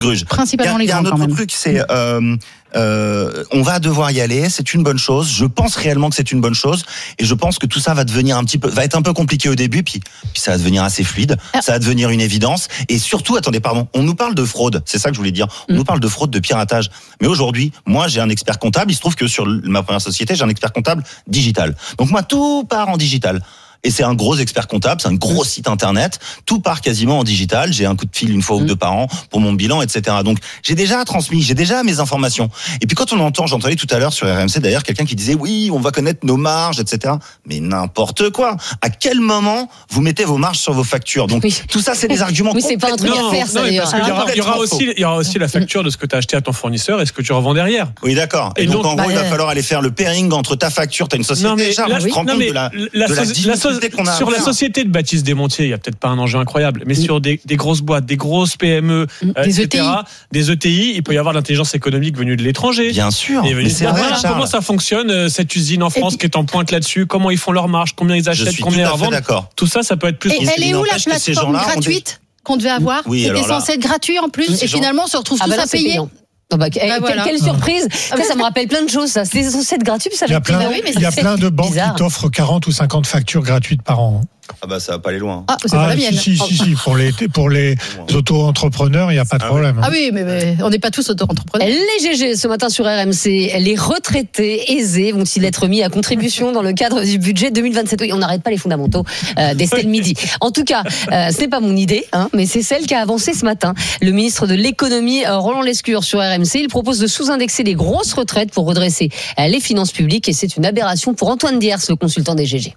Gruges. Principalement les grands. Il y a un autre truc, c'est on va devoir y aller. C'est une bonne chose. Je pense réellement que c'est une bonne chose, et je pense que tout ça va être un peu compliqué au début, puis ça va devenir assez fluide. Ça va devenir une évidence. Et surtout, on nous parle de fraude. C'est ça que je voulais dire. On nous parle de fraude, de piratage. Mais aujourd'hui, moi, j'ai un expert comptable. Il se trouve que sur ma première société, j'ai un expert comptable digital. Donc moi, tout part en digital. Et c'est un gros expert comptable, c'est un gros site internet, tout part quasiment en digital. J'ai un coup de fil une fois ou deux par an pour mon bilan, etc. Donc j'ai déjà transmis, j'ai déjà mes informations. Et puis quand j'entendais tout à l'heure sur RMC d'ailleurs quelqu'un qui disait oui, on va connaître nos marges, etc. Mais n'importe quoi. À quel moment vous mettez vos marges sur vos factures? Donc tout ça, c'est des arguments. Oui, c'est pas un truc à faire, ça d'ailleurs. Il y aura aussi la facture de ce que tu as acheté à ton fournisseur et ce que tu revends derrière. Oui, d'accord. Et donc en gros, il va falloir aller faire le pairing entre ta facture, t'as une société. Sur la société de Baptiste Desmontiers, il n'y a peut-être pas un enjeu incroyable, mais sur des grosses boîtes, des grosses PME, etc., des ETI, il peut y avoir l'intelligence économique venue de l'étranger. Bien sûr. Mais c'est vrai, comment ça fonctionne, cette usune en France qui est en pointe là-dessus, comment ils font leur marge, combien ils achètent, combien ils revendent. Tout ça, ça peut être plus. Et elle est où la plateforme gratuite qu'on devait avoir? C'était censé être gratuit en plus, et finalement on se retrouve tous à payer. Quelle surprise. Ça me rappelle plein de choses, ça. C'est censé être gratuit, ça. Il y a plein de banques qui t'offrent 40 ou 50 factures gratuites par an. Ah bah ça va pas aller loin. Ah, c'est pas la mienne. Si. Pour les auto-entrepreneurs, il n'y a pas de problème. Ah oui, mais on n'est pas tous auto-entrepreneurs. Les GG ce matin sur RMC, les retraités aisés vont-ils être mis à contribution dans le cadre du budget 2027? Oui, on n'arrête pas les fondamentaux d'Estelle Midi. En tout cas, ce n'est pas mon idée, mais c'est celle qui a avancé ce matin. Le ministre de l'économie, Roland Lescure, sur RMC, il propose de sous-indexer les grosses retraites pour redresser les finances publiques, et c'est une aberration pour Antoine Diers, le consultant des GG.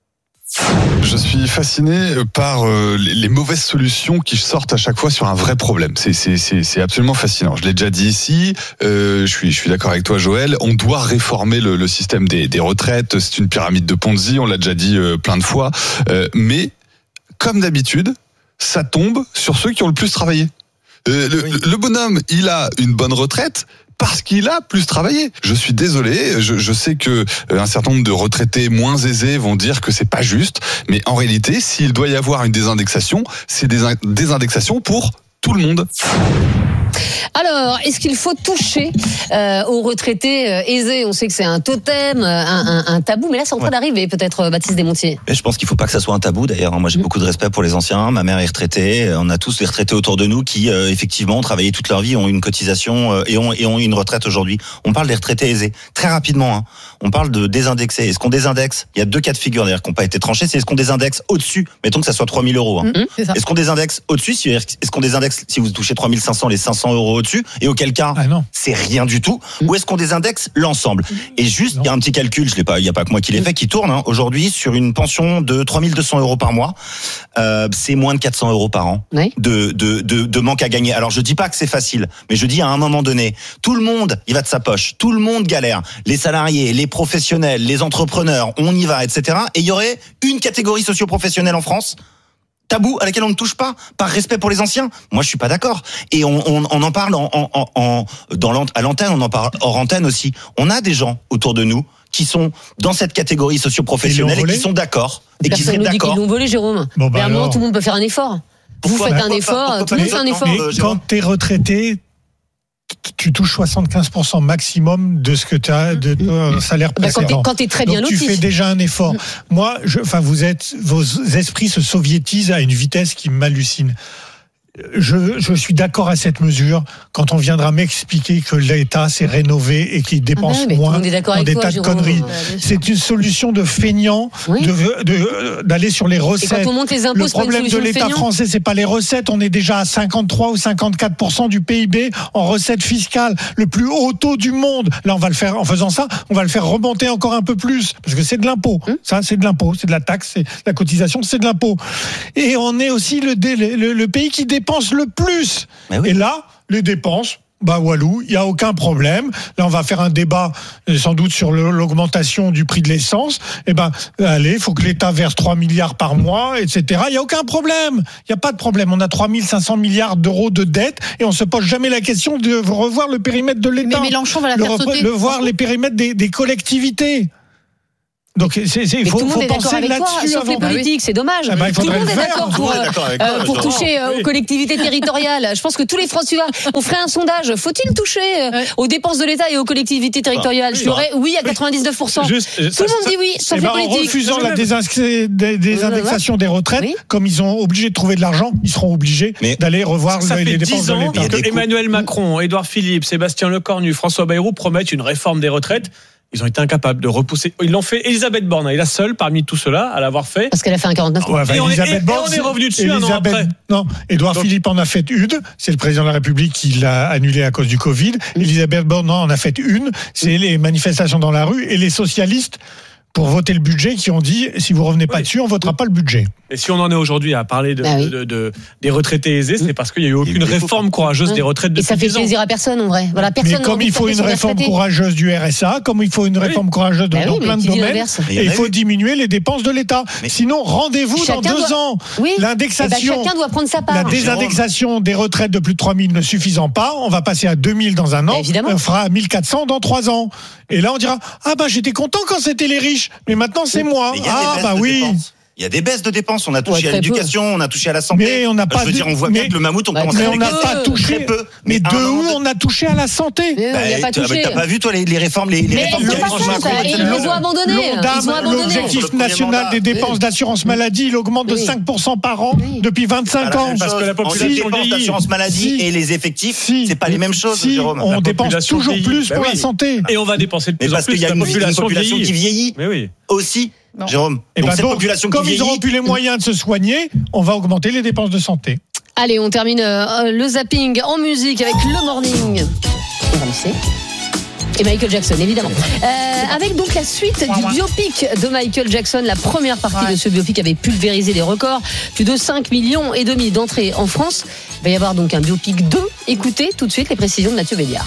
Je suis fasciné par les mauvaises solutions qui sortent à chaque fois sur un vrai problème. C'est absolument fascinant. Je l'ai déjà dit ici. Je suis d'accord avec toi, Joël. On doit réformer le système des retraites. C'est une pyramide de Ponzi. On l'a déjà dit plein de fois. Mais comme d'habitude, ça tombe sur ceux qui ont le plus travaillé. Le bonhomme, il a une bonne retraite parce qu'il a plus travaillé. Je suis désolé, je sais que un certain nombre de retraités moins aisés vont dire que c'est pas juste, mais en réalité, s'il doit y avoir une désindexation, c'est des indexations pour tout le monde. Alors, est-ce qu'il faut toucher aux retraités aisés? On sait que c'est un totem, un tabou, mais là c'est en train d'arriver peut-être, Baptiste Desmontiers. Et je pense qu'il faut pas que ça soit un tabou d'ailleurs. Moi j'ai beaucoup de respect pour les anciens, ma mère est retraitée, on a tous des retraités autour de nous qui effectivement ont travaillé toute leur vie, ont une cotisation et ont une retraite aujourd'hui. On parle des retraités aisés. Très rapidement, on parle de désindexer. Est-ce qu'on désindexe? Il y a deux cas de figure d'ailleurs qui n'ont pas été tranchés. C'est est-ce qu'on désindexe au-dessus? Mettons que ça soit 3 000 euros. Est-ce qu'on désindexe au-dessus? Est-ce qu'on désindexe si vous touchez 3 500, les 500 euros au-dessus? Et auquel cas, c'est rien du tout. Ou est-ce qu'on désindexe l'ensemble? Et juste, il y a un petit calcul, il n'y a pas que moi qui l'ai fait, qui tourne aujourd'hui sur une pension de 3 200 euros par mois. C'est moins de 400 euros par an de manque à gagner. Alors je dis pas que c'est facile, mais je dis à un moment donné, tout le monde, il va de sa poche, tout le monde galère. Les salariés, les professionnels, les entrepreneurs, on y va, etc. Et il y aurait une catégorie socio-professionnelle en France tabou à laquelle on ne touche pas, par respect pour les anciens. Moi, je suis pas d'accord. Et on en parle à l'antenne, on en parle hors antenne aussi. On a des gens autour de nous qui sont dans cette catégorie socio-professionnelle et qui sont d'accord. Et qui seraient d'accord. Personne nous dit qu'ils l'ont volé, Jérôme. Clairement, tout le monde peut faire un effort. Vous faites un effort, tout le monde fait un effort. Mais quand t'es retraité, tu touches 75% maximum de ce que tu as de salaire précédent. Quand tu es très bien loti. Tu fais déjà un effort. Moi, vos esprits se soviétisent à une vitesse qui m'hallucine. Je suis d'accord à cette mesure quand on viendra m'expliquer que l'État s'est rénové et qu'il dépense moins dans des tas de conneries. C'est une solution de feignant d'aller sur les recettes. Et quand on monte les impôts, le problème de l'État français, c'est pas les recettes. On est déjà à 53 ou 54% du PIB en recettes fiscales, le plus haut taux du monde. Là, on va le faire en faisant ça, on va le faire remonter encore un peu plus parce que c'est de l'impôt. Ça, c'est de l'impôt, c'est de la taxe, c'est de la cotisation, c'est de l'impôt. Et on est aussi le pays qui dépense le plus. Et là, les dépenses, walou, il n'y a aucun problème. Là, on va faire un débat sans doute sur l'augmentation du prix de l'essence. Allez, il faut que l'État verse 3 milliards par mois, etc. Il n'y a aucun problème. Il n'y a pas de problème. On a 3 500 milliards d'euros de dette et on ne se pose jamais la question de revoir le périmètre de l'État. Mais Mélenchon va la faire sauter. Voir les périmètres des collectivités. Donc il faut penser là-dessus. Sauf les politiques, c'est dommage. Tout le monde est d'accord pour toucher aux collectivités territoriales. Je pense que tous les Français, on ferait un sondage. Faut-il toucher aux dépenses de l'État et aux collectivités territoriales? Je dirais oui à 99%. Tout le monde dit oui, sauf les politiques. En refusant la désindexation des retraites, comme ils sont obligés de trouver de l'argent, ils seront obligés d'aller revoir les dépenses de l'État. Que Emmanuel Macron, Édouard Philippe, Sébastien Lecornu, François Bayrou promettent une réforme des retraites. Ils ont été incapables de repousser. Ils l'ont fait. Elisabeth Borne est la seule parmi tous ceux-là à l'avoir fait. Parce qu'elle a fait un 49. Et on est revenu dessus un an après. Non, Édouard Philippe en a fait une. C'est le président de la République qui l'a annulée à cause du Covid. Elisabeth Borne en a fait une. C'est les manifestations dans la rue et les socialistes pour voter le budget qui ont dit si vous revenez pas dessus, on votera pas le budget. Et si on en est aujourd'hui à parler des retraités aisés, c'est parce qu'il n'y a eu aucune réforme courageuse des retraites depuis 10 ans. Et ça fait plaisir à personne en vrai. Voilà, personne. Mais comme il faut une réforme courageuse du RSA, comme il faut une réforme courageuse dans plein de domaines, et il faut diminuer les dépenses de l'État. Sinon, rendez-vous dans 2 ans. L'indexation, chacun doit prendre sa part. La désindexation des retraites de plus de 3 000 ne suffisant pas, on va passer à 2 000 dans un an, on fera 1 400 dans 3 ans. Et là, on dira j'étais content quand c'était les riches, mais maintenant c'est moi. Oui. Il y a des baisses de dépenses. On a touché à l'éducation, on a touché à la santé. Mais on n'a pas. on voit bien que le mammouth, on commence à. Mais on n'a pas touché. Très peu. Mais de où on a touché à la santé? T'as pas vu toi les réformes, les réformes qui ils ont abandonné. L'objectif national des dépenses d'assurance maladie, il augmente de 5% par an depuis 25 ans. Parce que la population dépense d'assurance maladie et les effectifs, c'est pas les mêmes choses, Jérôme. On dépense toujours plus pour la santé. Et on va dépenser de plus en plus. Parce qu'il y a une population qui vieillit aussi. Jérôme, cette population comme qui vieillit, ils n'auront plus les moyens de se soigner, on va augmenter les dépenses de santé. Allez, on termine le zapping en musique avec le morning. Et Michael Jackson, évidemment. Avec donc la suite du biopic de Michael Jackson. La première partie de ce biopic avait pulvérisé les records. Plus de 5,5 millions d'entrées en France. Il va y avoir donc un biopic 2. Écoutez tout de suite les précisions de Mathieu Béliard.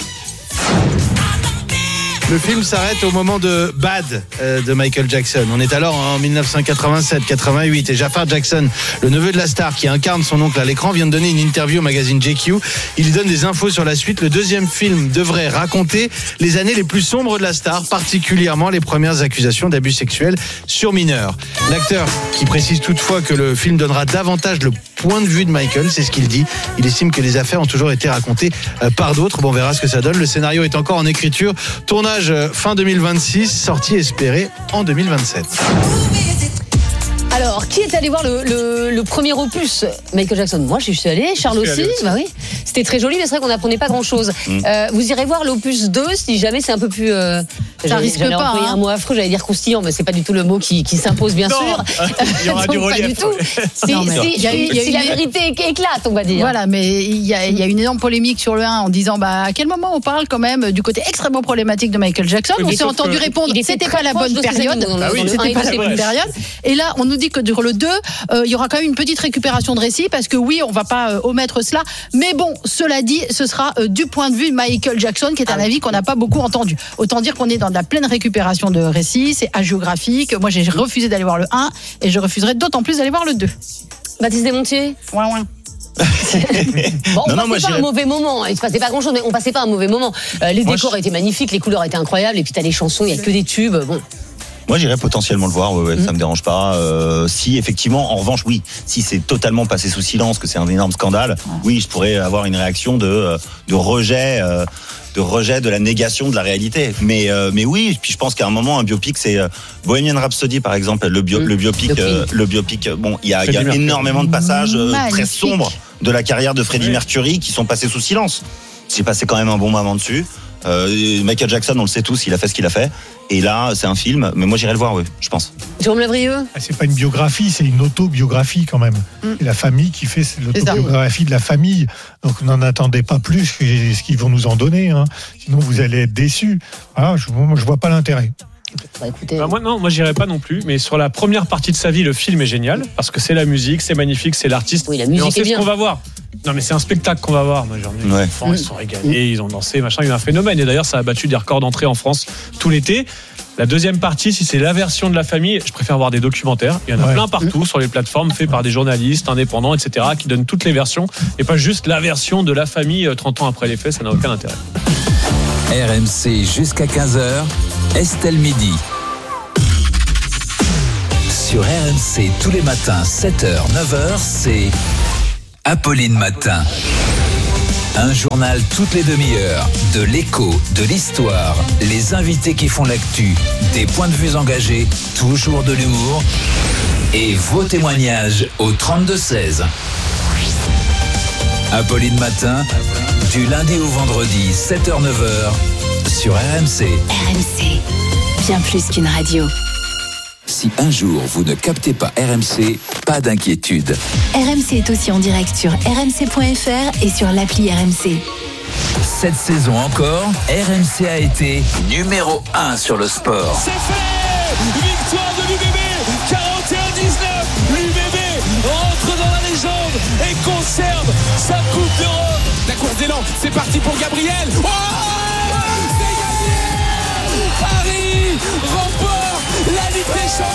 Le film s'arrête au moment de Bad de Michael Jackson. On est alors en 1987-88 et Jafar Jackson, le neveu de la star qui incarne son oncle à l'écran, vient de donner une interview au magazine GQ. Il donne des infos sur la suite. Le deuxième film devrait raconter les années les plus sombres de la star, particulièrement les premières accusations d'abus sexuels sur mineurs. L'acteur qui précise toutefois que le film donnera davantage le point de vue de Michael, c'est ce qu'il dit. Il estime que les affaires ont toujours été racontées par d'autres. Bon, on verra ce que ça donne. Le scénario est encore en écriture. Tournage fin 2026, sortie espérée en 2027. Alors, qui est allé voir le premier opus Michael Jackson? Moi, je suis allé. Charles aussi. Bah oui. C'était très joli, mais c'est vrai qu'on n'apprenait pas grand-chose. Vous irez voir l'opus 2 si jamais c'est un peu plus. Ça risque pas. Un mot affreux, j'allais dire croustillant, mais c'est pas du tout le mot qui s'impose, bien sûr. Il y aura du relief. Pas du tout. Si la vérité éclate, on va dire. Voilà, mais il y a une énorme polémique sur le 1 en disant à quel moment on parle quand même du côté extrêmement problématique de Michael Jackson. On s'est entendu répondre c'était pas la bonne période. C'était pas la bonne période. Et là, on nous dit que sur le 2, il y aura quand même une petite récupération de récit parce que oui, on va pas omettre cela. Mais bon, cela dit, ce sera du point de vue de Michael Jackson, qui est un avis qu'on n'a pas beaucoup entendu. Autant dire qu'on est dans de la pleine récupération de récits, c'est hagiographique. Moi, j'ai refusé d'aller voir le 1 et je refuserai d'autant plus d'aller voir le 2. Baptiste Desmontiers. Ouais. Bon, on passait pas un mauvais moment. Il se passait pas grand chose, mais on passait pas un mauvais moment. Les décors étaient magnifiques, les couleurs étaient incroyables, et puis t'as les chansons, il y a que des tubes. Bon. Moi, j'irais potentiellement le voir, ça me dérange pas. Si effectivement, en revanche, oui, si c'est totalement passé sous silence, que c'est un énorme scandale, oui, je pourrais avoir une réaction de rejet de la négation de la réalité. Mais oui, puis je pense qu'à un moment, un biopic, c'est Bohemian Rhapsody, par exemple, le biopic. Bon, il y a énormément de passages très sombres de la carrière de Freddie Mercury qui sont passés sous silence. J'ai passé quand même un bon moment dessus. Michael Jackson, on le sait tous, il a fait ce qu'il a fait. Et là, c'est un film, mais moi j'irai le voir, oui, je pense. Jérôme Lavrieux. C'est pas une biographie, c'est une autobiographie quand même. C'est la famille qui fait l'autobiographie de la famille. Donc n'en attendez pas plus que ce qu'ils vont nous en donner. Hein. Sinon vous allez être déçus. Moi je vois pas l'intérêt. Moi j'irai pas non plus, mais sur la première partie de sa vie, le film est génial parce que c'est la musique, c'est magnifique, c'est l'artiste. Oui, la musique et on sait est bien. Ce qu'on va voir. Non, mais c'est un spectacle qu'on va voir. Moi, les enfants, ils sont régalés, ils ont dansé, machin. Il y a un phénomène. Et d'ailleurs, ça a battu des records d'entrée en France tout l'été. La deuxième partie, si c'est la version de la famille, je préfère voir des documentaires. Il y en a plein partout sur les plateformes, faits par des journalistes indépendants, etc., qui donnent toutes les versions et pas juste la version de la famille 30 ans après les faits. Ça n'a aucun intérêt. RMC jusqu'à 15h, Estelle Midi. Sur RMC tous les matins 7h, 9h, c'est Apolline Matin. Un journal toutes les demi-heures, de l'écho, de l'histoire, les invités qui font l'actu, des points de vue engagés, toujours de l'humour et vos témoignages au 32-16. Apolline Matin, du lundi au vendredi, 7h-9h, sur RMC. RMC, bien plus qu'une radio. Si un jour vous ne captez pas RMC, pas d'inquiétude. RMC est aussi en direct sur rmc.fr et sur l'appli RMC. Cette saison encore, RMC a été numéro 1 sur le sport. C'est fait! Victoire de l'UBB, 41-19. L'UBB rentre dans la légende et conserve sa Coupe d'Europe. La course d'élan, c'est parti pour Gabriel. Oh, c'est gagné! Paris remporte la Ligue des Champions.